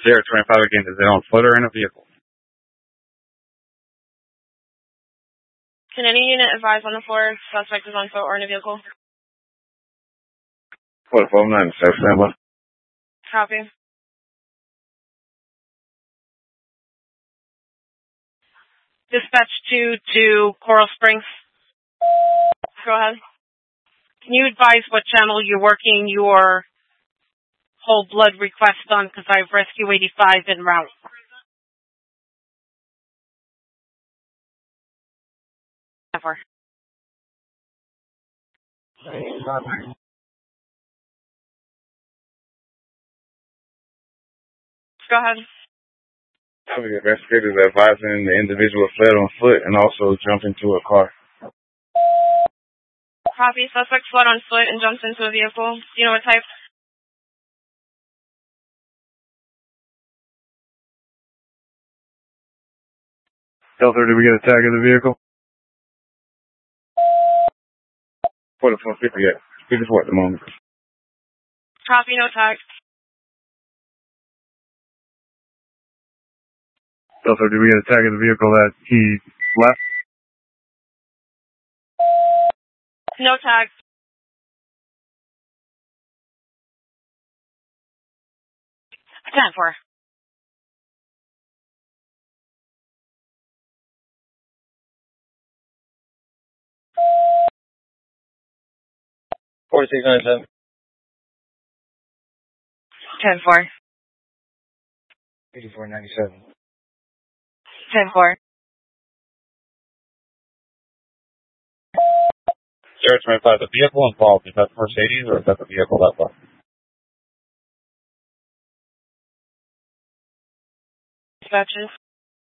025 again, is it on foot or in a vehicle? Can any unit advise on the floor if suspect is on foot or in a vehicle? What if I'm not in standby? Copy. Dispatch 2 to Coral Springs. Go ahead. Can you advise what channel you're working your whole blood request on? Because I have Rescue 85 en route. Never. Go ahead. Investigators are advising the individual fled on foot and also jumped into a car. Copy. Suspect fled on foot and jumped into a vehicle. Do you know what type? Delta, did we get a tag of the vehicle? 4450, yeah. 54 at the moment. Copy. No tag. Delta, did we get a tag of the vehicle that he left? No tag. Stand for. $46.97. 10-4. $84.97. 10-4. 025, the vehicle involved, is that the Mercedes or is that the vehicle that left? Dispatches.